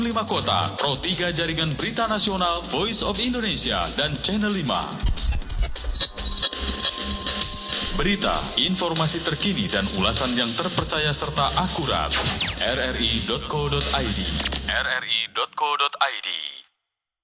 5 Kota, Pro 3 Jaringan Berita Nasional, Voice of Indonesia, dan Channel 5. Berita, informasi terkini dan ulasan yang terpercaya serta akurat. rri.co.id. rri.co.id